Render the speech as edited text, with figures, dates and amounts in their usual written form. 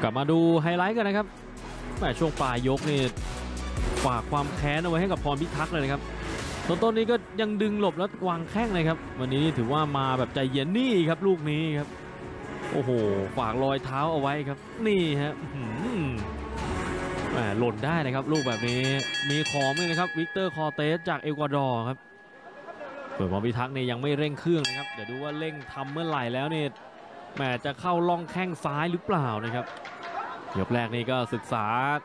กลับมาดูไฮไลท์กันนะครับช่วงปลายยกนี่ฝากความแค้นเอาไว้ให้กับพรพิทักษ์เลยนะครับต้นนี้ก็ยังดึงหลบแล้ววางแข้งเลยครับวันนี้ถือว่ามาแบบใจเย็นนี่ครับลูกนี้ครับโอ้โหฝากรอยเท้าเอาไว้ครับนี่ฮะหล่นได้นะครับลูกแบบนี้มีของเลยนะครับวิกเตอร์คอร์เตสจากเอกวาดอร์ครับเปิดพรพิทักษ์เนี่ยยังไม่เร่งเครื่องนะครับเดี๋ยวดูว่าเร่งทำเมื่อไหร่แล้วเนี่ยจะเข้าล่องแข้งซ้ายหรือเปล่านะครับยกแรกนี่ก็ศึกษา